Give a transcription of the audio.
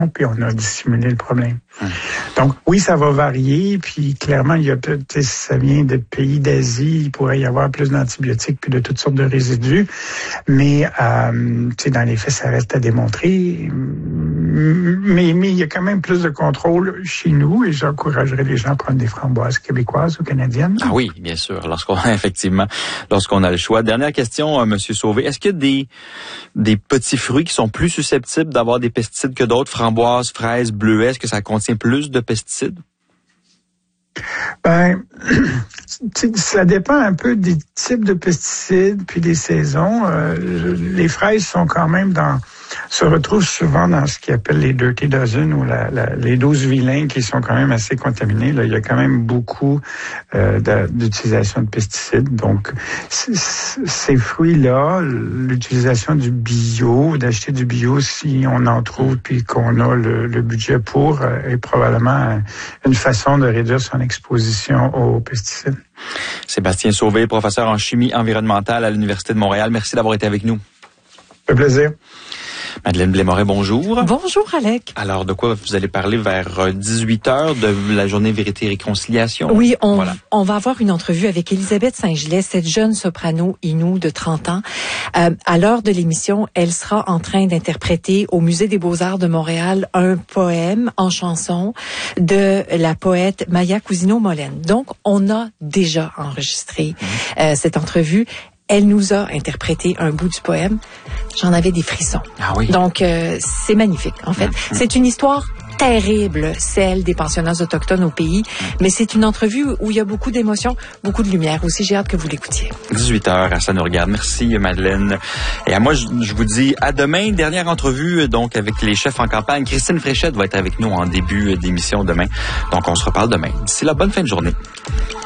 puis on a dissimulé le problème. Donc, oui, ça va varier, puis clairement, il y a peut-être, ça vient de pays d'Asie, il pourrait y avoir plus d'antibiotiques puis de toutes sortes de résidus, mais dans les faits, ça reste à démontrer. Mais il y a quand même plus de contrôle chez nous, et j'encouragerais les gens à prendre des framboises québécoises ou canadiennes. Ah oui, bien sûr, lorsqu'on a le choix. Dernière question, Monsieur Sauvé, est-ce qu'il y a des petits fruits qui sont plus susceptibles d'avoir des pesticides que d'autres, framboises, fraises, bleuets, est-ce que ça contient plus de pesticides? Ben, ça dépend un peu des types de pesticides puis des saisons. Les fraises sont quand même se retrouvent souvent dans ce qu'ils appellent les dirty dozen ou les 12 vilains qui sont quand même assez contaminés. Là, il y a quand même beaucoup d'utilisation de pesticides. Donc, ces fruits-là, l'utilisation du bio, d'acheter du bio si on en trouve puis qu'on a le budget pour, est probablement une façon de réduire son exposition aux pesticides. Sébastien Sauvé, professeur en chimie environnementale à l'Université de Montréal. Merci d'avoir été avec nous. Ça fait plaisir. Madeleine Blais-Moret, bonjour. Bonjour, Alec. Alors, de quoi vous allez parler vers 18h de la journée Vérité et Réconciliation? Oui, on va avoir une entrevue avec Élisabeth Saint-Gelais, cette jeune soprano Innu de 30 ans. À l'heure de l'émission, elle sera en train d'interpréter au Musée des Beaux-Arts de Montréal un poème en chanson de la poète Maya Cousineau-Molène. Donc, on a déjà enregistré cette entrevue. Elle nous a interprété un bout du poème. J'en avais des frissons. Ah oui. Donc, c'est magnifique, en fait. C'est une histoire terrible, celle des pensionnats autochtones au pays, mais c'est une entrevue où il y a beaucoup d'émotions, beaucoup de lumière aussi. J'ai hâte que vous l'écoutiez. 18h, ça nous regarde. Merci, Madeleine. Et à moi, je vous dis à demain. Dernière entrevue, donc, avec les chefs en campagne. Christine Fréchette va être avec nous en début d'émission demain. Donc, on se reparle demain. D'ici là, bonne fin de journée.